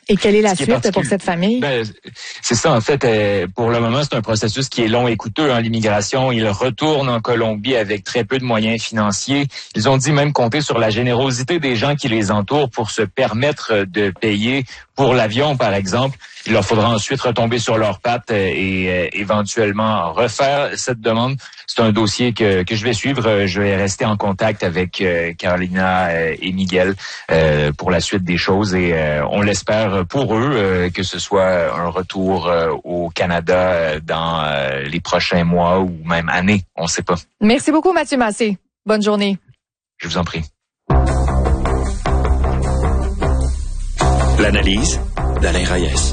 Et quelle est la suite pour cette famille? C'est ça, en fait. Pour le moment, c'est un processus qui est long et coûteux. L'immigration, ils retournent en Colombie avec très peu de moyens financiers. Ils ont dit même compter sur la générosité des gens qui les entourent pour se permettre de payer pour l'avion, par exemple. Il leur faudra ensuite retomber sur leurs pattes et éventuellement refaire cette demande. C'est un dossier que je vais suivre. Je vais rester en contact avec Carolina et Miguel pour la suite des choses et on l'espère pour eux que ce soit un retour au Canada dans les prochains mois ou même années. On ne sait pas. Merci beaucoup, Mathieu Massé. Bonne journée. Je vous en prie. L'analyse d'Alain Reyes.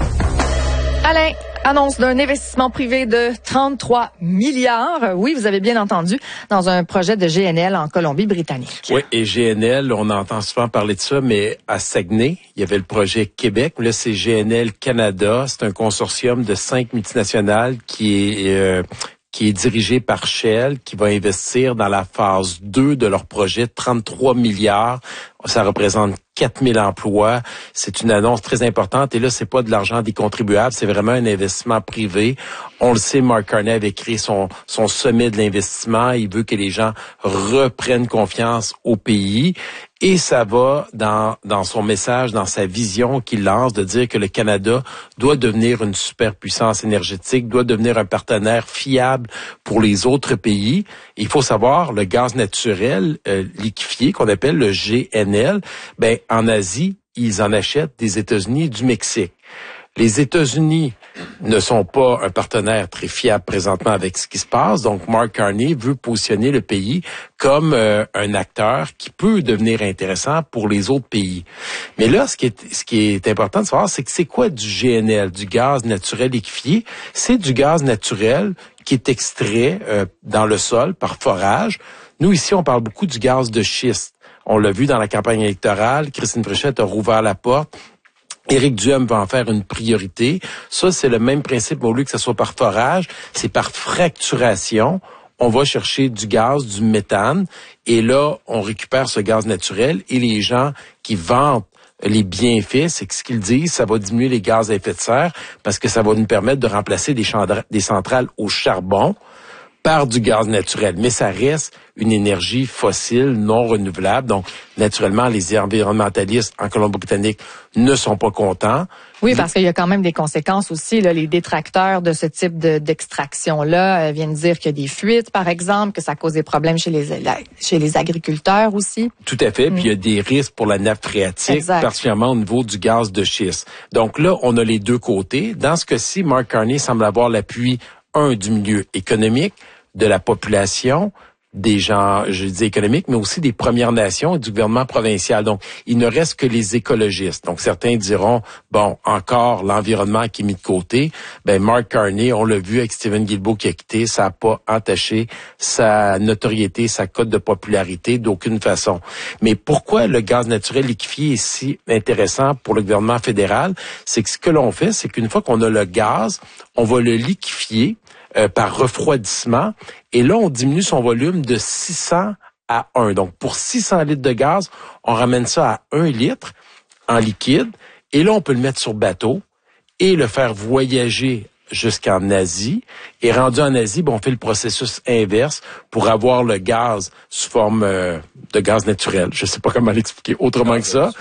Alain, annonce d'un investissement privé de 33 milliards. Oui, vous avez bien entendu, dans un projet de GNL en Colombie-Britannique. Oui, et GNL, on entend souvent parler de ça, mais à Saguenay, il y avait le projet Québec. Là, c'est GNL Canada. C'est un consortium de 5 multinationales qui est dirigé par Shell, qui va investir dans la phase 2 de leur projet, 33 milliards. Ça représente 4000 emplois. C'est une annonce très importante. Et là, c'est pas de l'argent des contribuables, c'est vraiment un investissement privé. On le sait, Mark Carney avait créé son sommet de l'investissement. Il veut que les gens reprennent confiance au pays. Et ça va dans son message, dans sa vision qu'il lance, de dire que le Canada doit devenir une superpuissance énergétique, doit devenir un partenaire fiable pour les autres pays. Il faut savoir, le gaz naturel liquéfié, qu'on appelle le GNL, en Asie, ils en achètent des États-Unis et du Mexique. Les États-Unis ne sont pas un partenaire très fiable présentement avec ce qui se passe. Donc, Mark Carney veut positionner le pays comme un acteur qui peut devenir intéressant pour les autres pays. Mais là, ce qui est important de savoir, c'est que c'est quoi du GNL, du gaz naturel liquéfié? C'est du gaz naturel qui est extrait dans le sol par forage. Nous, ici, on parle beaucoup du gaz de schiste. On l'a vu dans la campagne électorale. Christine Fréchette a rouvert la porte. Éric Duhem va en faire une priorité. Ça, c'est le même principe, au lieu que ce soit par forage, c'est par fracturation. On va chercher du gaz, du méthane, et là, on récupère ce gaz naturel, et les gens qui vantent les bienfaits, c'est que ce qu'ils disent, ça va diminuer les gaz à effet de serre, parce que ça va nous permettre de remplacer des centrales au charbon par du gaz naturel. Mais ça reste une énergie fossile non renouvelable. Donc, naturellement, les environnementalistes en Colombie-Britannique ne sont pas contents. Oui, parce qu'il y a quand même des conséquences aussi. Là, les détracteurs de ce type d'extraction-là viennent dire qu'il y a des fuites, par exemple, que ça cause des problèmes chez les agriculteurs aussi. Tout à fait. Puis il y a des risques pour la nappe phréatique, particulièrement au niveau du gaz de schiste. Donc là, on a les deux côtés. Dans ce cas-ci, Mark Carney semble avoir l'appui, du milieu économique, de la population, des gens, je dis économiques, mais aussi des Premières Nations et du gouvernement provincial. Donc, il ne reste que les écologistes. Donc, certains diront, bon, encore l'environnement qui est mis de côté. Mark Carney, on l'a vu avec Stephen Guilbeault qui a quitté, ça n'a pas entaché sa notoriété, sa cote de popularité d'aucune façon. Mais pourquoi le gaz naturel liquéfié est si intéressant pour le gouvernement fédéral? C'est que ce que l'on fait, c'est qu'une fois qu'on a le gaz, on va le liquéfier par refroidissement. Et là, on diminue son volume de 600 à 1. Donc, pour 600 litres de gaz, on ramène ça à 1 litre en liquide. Et là, on peut le mettre sur bateau et le faire voyager jusqu'en Asie. Et rendu en Asie, on fait le processus inverse pour avoir le gaz sous forme de gaz naturel. Je sais pas comment l'expliquer autrement que ça.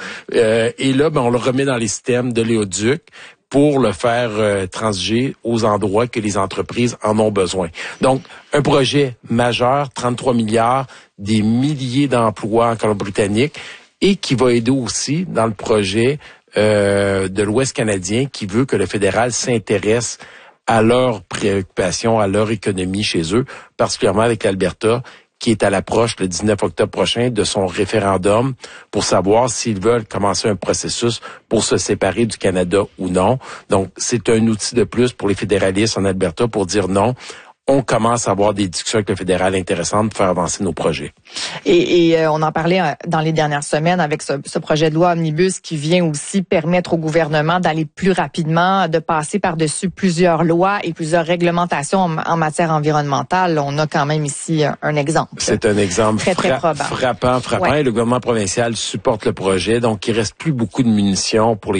Et là, on le remet dans les systèmes de l'éoduc pour le faire transiger aux endroits que les entreprises en ont besoin. Donc, un projet majeur, 33 milliards, des milliers d'emplois en Colombie-Britannique, et qui va aider aussi dans le projet de l'Ouest canadien qui veut que le fédéral s'intéresse à leurs préoccupations, à leur économie chez eux, particulièrement avec l'Alberta, qui est à l'approche le 19 octobre prochain de son référendum pour savoir s'ils veulent commencer un processus pour se séparer du Canada ou non. Donc, c'est un outil de plus pour les fédéralistes en Alberta pour dire non. On commence à avoir des discussions avec le fédéral intéressantes pour faire avancer nos projets. Et on en parlait dans les dernières semaines avec ce projet de loi Omnibus qui vient aussi permettre au gouvernement d'aller plus rapidement, de passer par-dessus plusieurs lois et plusieurs réglementations en matière environnementale. On a quand même ici un exemple. C'est un exemple très frappant. Ouais. Et le gouvernement provincial supporte le projet. Donc, il reste plus beaucoup de munitions pour les